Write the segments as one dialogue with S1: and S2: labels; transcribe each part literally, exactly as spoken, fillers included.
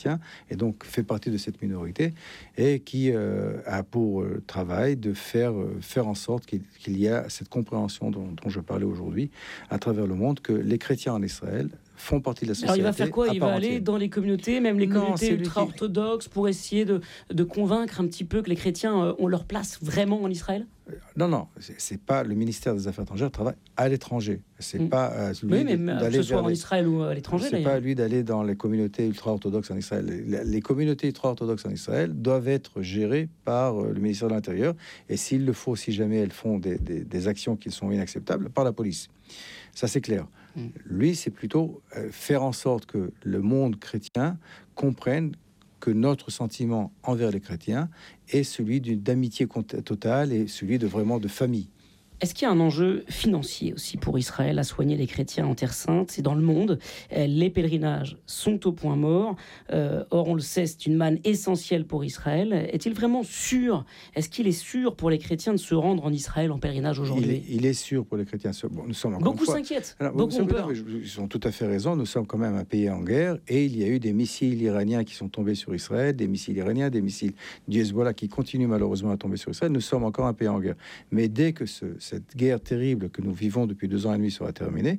S1: et donc fait partie de cette minorité, et qui euh, a pour euh, travail de faire, euh, faire en sorte qu'il, qu'il y a cette compréhension dont, dont je parlais aujourd'hui à travers le monde, que les chrétiens en Israël font partie de la société.
S2: Alors il va faire quoi? Il va aller
S1: entière.
S2: dans les communautés, même les
S1: Non,
S2: communautés
S1: c'est lui
S2: ultra-orthodoxes, pour essayer de, de convaincre un petit peu que les chrétiens euh, ont leur place vraiment en Israël?
S1: Non, non, c'est, c'est pas le ministère des Affaires étrangères travaille à l'étranger. C'est
S2: Mm.
S1: pas euh, lui
S2: Oui, mais
S1: d'aller
S2: que ce soit
S1: vers
S2: en
S1: les...
S2: Israël ou à l'étranger,
S1: C'est
S2: d'ailleurs.
S1: pas à lui d'aller dans les communautés ultra-orthodoxes en Israël. Les, les communautés ultra-orthodoxes en Israël doivent être gérées par euh, le ministère de l'Intérieur, et s'il le faut, si jamais elles font des, des, des actions qui sont inacceptables, par la police. Ça, c'est clair. Mm. Lui, c'est plutôt euh, faire en sorte que le monde chrétien comprenne que notre sentiment envers les chrétiens est celui d'une, d'amitié totale et celui de vraiment de famille.
S2: Est-ce qu'il y a un enjeu financier aussi pour Israël à soigner les chrétiens en Terre Sainte? C'est dans le monde. Les pèlerinages sont au point mort. Euh, or, on le sait, c'est une manne essentielle pour Israël. Est-il vraiment sûr? Est-ce qu'il est sûr pour les chrétiens de se rendre en Israël en pèlerinage aujourd'hui?
S1: il est, il est sûr pour les chrétiens. Bon, nous sommes
S2: Beaucoup
S1: fois,
S2: s'inquiètent.
S1: Alors,
S2: beaucoup ont peur.
S1: Ils ont tout à fait raison. Nous sommes quand même un pays en guerre, et il y a eu des missiles iraniens qui sont tombés sur Israël, des missiles iraniens, des missiles du Hezbollah qui continuent malheureusement à tomber sur Israël. Nous sommes encore un pays en guerre. Mais dès que ce, cette guerre terrible que nous vivons depuis deux ans et demi sera terminée,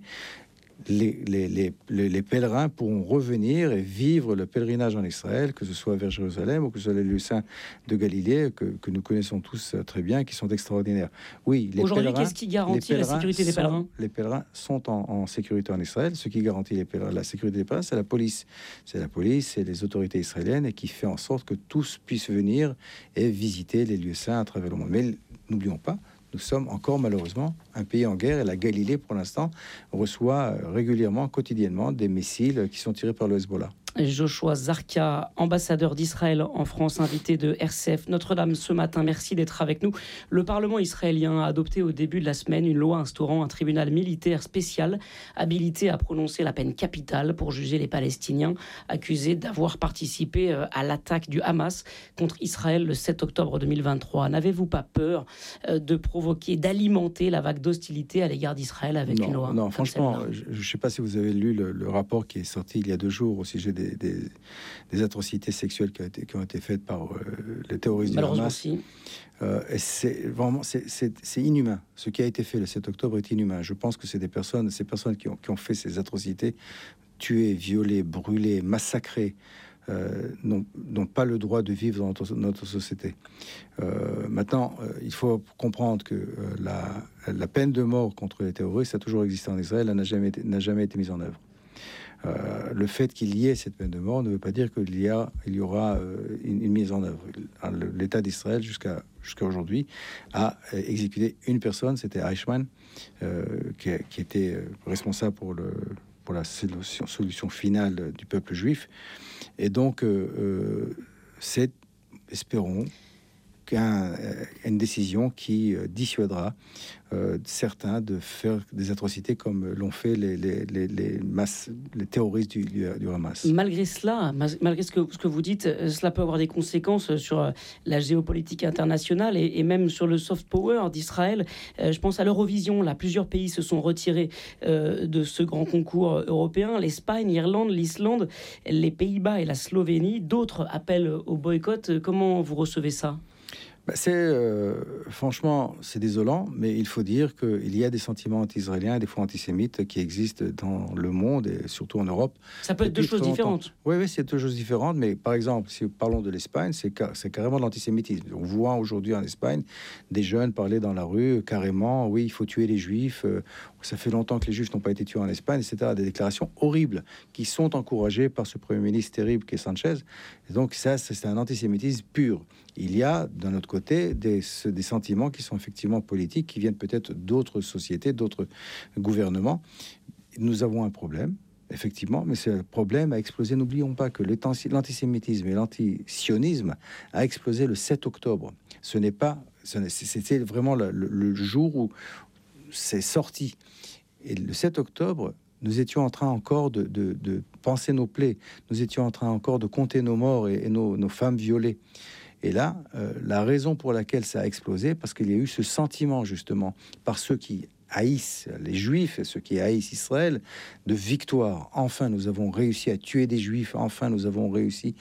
S1: les, les, les, les pèlerins pourront revenir et vivre le pèlerinage en Israël, que ce soit vers Jérusalem ou que ce soit les lieux saints de Galilée, que, que nous connaissons tous très bien, qui sont extraordinaires. Oui, les
S2: Aujourd'hui,
S1: pèlerins,
S2: qu'est-ce qui garantit la sécurité des
S1: sont,
S2: pèlerins?
S1: Les pèlerins sont en, en sécurité en Israël. Ce qui garantit les pèlerins, la sécurité des pèlerins, c'est la police. C'est la police, c'est les autorités israéliennes, et qui fait en sorte que tous puissent venir et visiter les lieux saints à travers le monde. Mais n'oublions pas, nous sommes encore malheureusement un pays en guerre, et la Galilée, pour l'instant, reçoit régulièrement, quotidiennement, des missiles qui sont tirés par le Hezbollah.
S2: Joshua Zarka, ambassadeur d'Israël en France, invité de R C F Notre-Dame ce matin. Merci d'être avec nous. Le Parlement israélien a adopté au début de la semaine une loi instaurant un tribunal militaire spécial habilité à prononcer la peine capitale pour juger les Palestiniens accusés d'avoir participé à l'attaque du Hamas contre Israël le sept octobre deux mille vingt-trois. N'avez-vous pas peur de provoquer, d'alimenter la vague d'hostilité à l'égard d'Israël avec
S1: non,
S2: une loi?
S1: Non, franchement, je ne sais pas si vous avez lu le, le rapport qui est sorti il y a deux jours au sujet des Des, des, des atrocités sexuelles qui ont été, qui ont été faites par euh, les terroristes du Hamas.
S2: Si.
S1: Euh, et c'est vraiment c'est, c'est, c'est inhumain. Ce qui a été fait le sept octobre est inhumain. Je pense que c'est des personnes, ces personnes qui ont, qui ont fait ces atrocités, tuées, violées, brûlées, massacrées, euh, n'ont, n'ont pas le droit de vivre dans notre, notre société. Euh, maintenant, euh, il faut comprendre que euh, la, la peine de mort contre les terroristes a toujours existé en Israël, elle n'a jamais été, n'a jamais été mise en œuvre. Euh, le fait qu'il y ait cette peine de mort ne veut pas dire qu'il y, a, il y aura euh, une, une mise en œuvre. L'État d'Israël, jusqu'à, jusqu'à aujourd'hui, a exécuté une personne, c'était Eichmann, euh, qui, qui était responsable pour, le, pour la solution, solution finale du peuple juif. Et donc, euh, euh, c'est, espérons, qu'un, une décision qui euh, dissuadera euh, certains de faire des atrocités comme l'ont fait les, les, les, les, masses, les terroristes du, du, du Hamas.
S2: Malgré cela, malgré ce que, ce que vous dites, cela peut avoir des conséquences sur la géopolitique internationale et, et même sur le soft power d'Israël. Euh, je pense à l'Eurovision. Là, plusieurs pays se sont retirés euh, de ce grand concours européen. L'Espagne, l'Irlande, l'Islande, les Pays-Bas et la Slovénie. D'autres appellent au boycott. Comment vous recevez ça ?
S1: Bah c'est euh, franchement, c'est désolant, mais il faut dire qu'il y a des sentiments anti-israéliens, des fois antisémites, qui existent dans le monde et surtout en Europe.
S2: Ça peut être deux choses différentes.
S1: Oui, oui, c'est deux choses différentes. Mais par exemple, si nous parlons de l'Espagne, c'est, car, c'est carrément de l'antisémitisme. On voit aujourd'hui en Espagne des jeunes parler dans la rue carrément, oui, il faut tuer les Juifs. Euh, ça fait longtemps que les Juifs n'ont pas été tués en Espagne, et cetera. Des déclarations horribles qui sont encouragées par ce Premier ministre terrible qui est Sanchez. Et donc ça, c'est un antisémitisme pur. Il y a, d'un autre côté, des, des sentiments qui sont effectivement politiques, qui viennent peut-être d'autres sociétés, d'autres gouvernements. Nous avons un problème, effectivement, mais ce problème a explosé. N'oublions pas que l'antisémitisme et l'antisionisme a explosé le sept octobre. Ce n'est pas... C'était vraiment le, le, le jour où c'est sorti. Et le sept octobre... nous étions en train encore de, de, de penser nos plaies. Nous étions en train encore de compter nos morts et, et nos, nos femmes violées. Et là, euh, la raison pour laquelle ça a explosé, parce qu'il y a eu ce sentiment, justement, par ceux qui haïssent les Juifs et ceux qui haïssent Israël, de victoire. Enfin, nous avons réussi à tuer des Juifs. Enfin, nous avons réussi